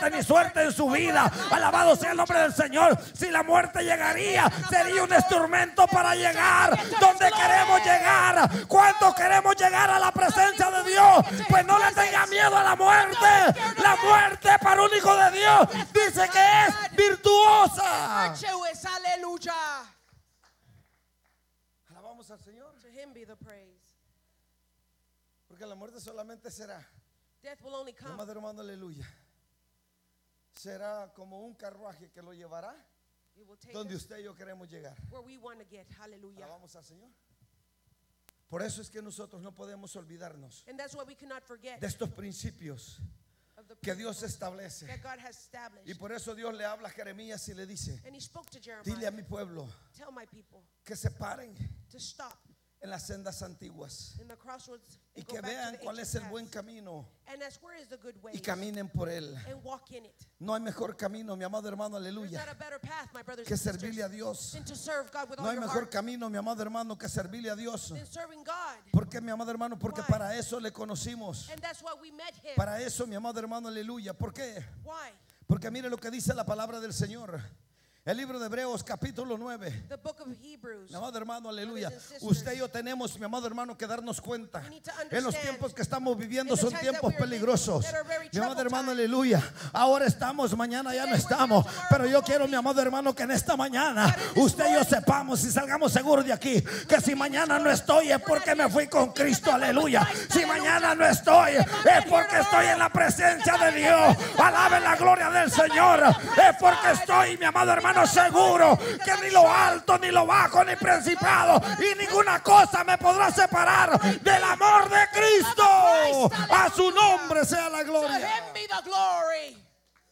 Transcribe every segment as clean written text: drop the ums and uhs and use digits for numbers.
muerte ni suerte en su vida. Alabado sea el nombre del Señor. Si la muerte llegaría, sería un instrumento para llegar donde queremos llegar. ¿Cuántos queremos llegar a la presencia de Dios? Pues no le tenga miedo a la muerte. La muerte para un hijo de Dios dice que es virtuosa. Aleluya. Alabamos al Señor. To him be the praise. Porque la muerte solamente será, Death will only come. amado hermano, aleluya, será como un carruaje que lo llevará It will take donde us usted y yo queremos llegar. where we want to get. Hallelujah. Alabamos al Señor. Por eso es que nosotros no podemos olvidarnos And that's why we cannot forget de estos principios of the que Dios principles establece. that God has established. Y por eso Dios le habla a Jeremías y le dice: And he spoke to dile Jeremiah, a mi pueblo tell my people que se paren to stop en las sendas antiguas in the crossroads y and go que back to vean the cuál es ancient el buen paths camino and ask where is the good way y caminen por él. and walk in it. No hay mejor camino, mi amado hermano, There's aleluya, not a better path, my brothers que and sisters, servirle a Dios. than to serve God with No all hay your mejor heart, camino, mi amado hermano, que servirle a Dios. than serving God. ¿Por qué, mi amado hermano? Porque Why? para eso le conocimos. And that's why we met him. Para eso, mi amado hermano, aleluya. ¿Por qué? Why? Porque mire lo que dice la palabra del Señor. El libro de Hebreos capítulo 9. The book of Hebrews. Mi amado hermano, aleluya. Brothers and sisters, Usted y yo tenemos, mi amado hermano, que darnos cuenta. we need to En los understand tiempos que estamos viviendo in the son times that tiempos we are living peligrosos. that are very Mi amado troubled hermano, times. aleluya. Ahora estamos, mañana ya no estamos. Pero yo quiero, mi amado hermano, que en esta mañana usted y yo sepamos y salgamos seguros de aquí, que si mañana no estoy es porque me fui con Cristo, aleluya. Si mañana no estoy es porque estoy en la presencia de Dios. Alaben la gloria del Señor. Es porque estoy, mi amado hermano, seguro que ni lo alto, ni lo bajo, ni principado y ninguna cosa me podrá separar del amor de Cristo. A su nombre sea la To gloria. him be the glory.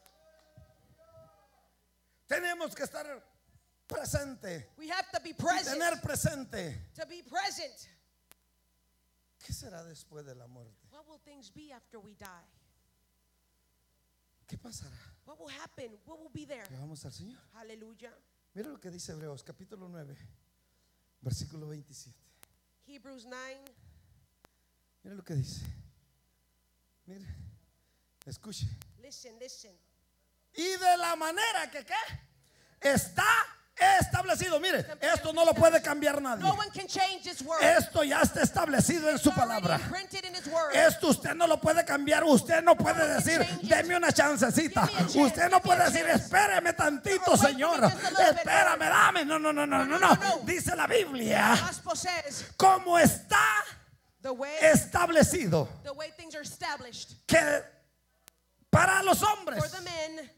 Tenemos que estar presente We have to be y present. tener presente. To be present. ¿Qué será después de la muerte? What will things be after we die? ¿Qué pasará? What will happen? What will be there? Que vamos al Señor. Hallelujah. Mira lo que dice Hebreos capítulo 9, versículo 27. Hebrews 9. Mira lo que dice. Mire, escuche. Listen, listen. Y de la manera que ¿qué? Está establecido. Mire, esto no lo puede cambiar nadie. No one can change this word. Esto ya está establecido en su It's already palabra. imprinted in his word. Esto usted no lo puede cambiar. Usted no puede decir, deme una chancecita. Usted no puede decir, espéreme tantito, Señor. Espérame, dame. No, no, no, no, no, no. Dice la The Biblia, gospel says como está the way establecido, things are established que para los for hombres, the men.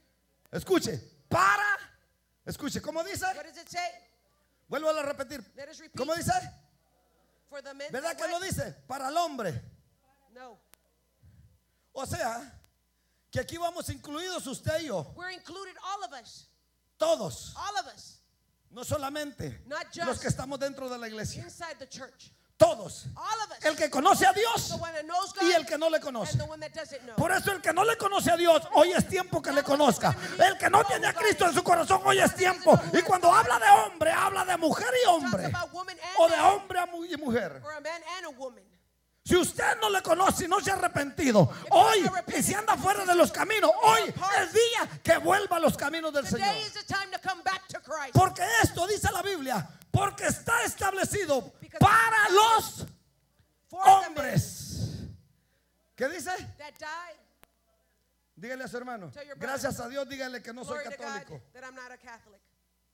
escuche, ¿cómo dice? What does it say? Vuelvo a repetir. Let us repeat. ¿Cómo dice? For the men. ¿Verdad que what? lo dice? Para el hombre. No. O sea, que aquí vamos incluidos usted y yo. We're included, all of us. Todos. All of us. No solamente Not just los que estamos dentro de la iglesia. inside the church. Todos. All of us. El que conoce a Dios The one that knows God y el que no le conoce. and the one that doesn't know. Por eso el que no le conoce a Dios, hoy es tiempo que le conozca. El que no tiene a Cristo en su corazón, hoy es tiempo. Y cuando habla de hombre, habla de mujer y Talks hombre. about woman and O de man, hombre y mujer. or a man and a woman. Si usted no le conoce y no se ha arrepentido, hoy, y si anda fuera de los caminos, hoy es día que vuelva a los caminos del Señor. Today is the time to come back to Christ. Porque esto dice la Biblia, porque está establecido para los For the men hombres. ¿Qué dice? that died, Dígale a su hermano, Tell your brother, gracias a Dios, dígale que no soy glory to God católico. that I'm not a Catholic.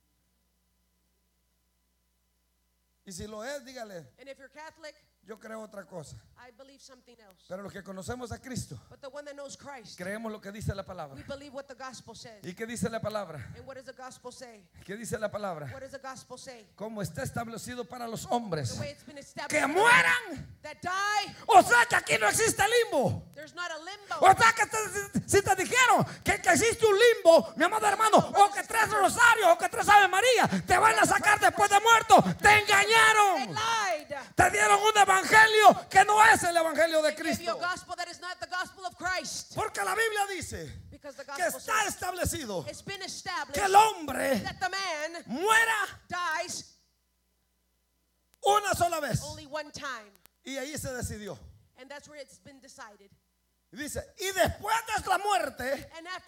Y si lo es, dígale, And if you're Catholic, yo creo otra cosa. I believe something else. Pero los que conocemos a Cristo, But the one that knows Christ, creemos lo que dice la palabra. we believe what the gospel says. ¿Y qué dice la palabra? And what does the gospel say? ¿Qué dice la palabra? What does the gospel say? Como está establecido para los hombres The way it's been established que for the men mueran. that die, O sea que aquí no existe limbo. there's not a limbo. O sea que si te dijeron que existe un limbo, mi amado hermano, o que tres rosarios, o que tres Ave María, te van a sacar después de muerto, te They engañaron. lied. Te dieron un evangelio que no es el evangelio de They gave you a Cristo. gospel that is not the gospel of Christ. Porque la Biblia dice Because the que gospel está says establecido it's been que established el hombre that the man muera dies una sola vez. only one time. Y ahí se decidió. And that's where it's been decided. Y dice, y después de la muerte And